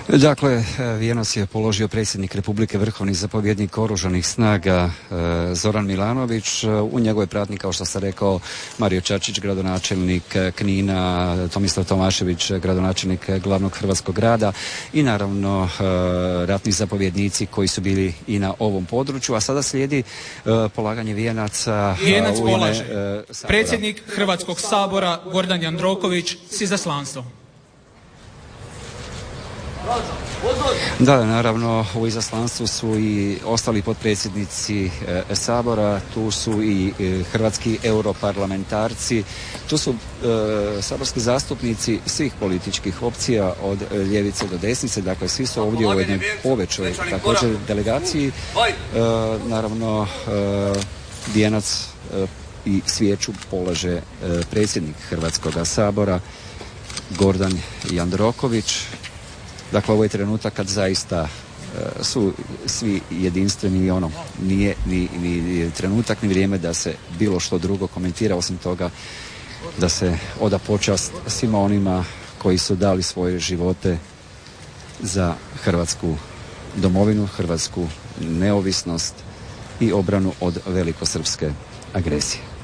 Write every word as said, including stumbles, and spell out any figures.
Dakle, vijenac je položio predsjednik Republike, vrhovni zapovjednik Oružanih snaga Zoran Milanović. U njegovoj pratnji, kao što sam rekao, Mario Čačić, gradonačelnik Knina, Tomislav Tomašević, gradonačelnik glavnog hrvatskog grada i naravno ratni zapovjednici koji su bili i na ovom području. A sada slijedi polaganje vijenaca. Vijenac polaže predsjednik Hrvatskog sabora Gordan Jandroković s izaslanstvom. Da, naravno u izaslanstvu su i ostali potpredsjednici e, Sabora, tu su i e, hrvatski europarlamentarci, tu su e, saborski zastupnici svih političkih opcija od ljevice do desnice, dakle svi su ovdje u jednoj povećoj također delegaciji. E, naravno e, vijenac e, i svijeću polaže e, predsjednik Hrvatskog sabora Gordan Jandroković. Dakle, ovo je trenutak kad zaista e, su svi jedinstveni i ono, nije ni, ni trenutak ni vrijeme da se bilo što drugo komentira, osim toga da se oda počast svima onima koji su dali svoje živote za hrvatsku domovinu, hrvatsku neovisnost i obranu od velikosrpske agresije.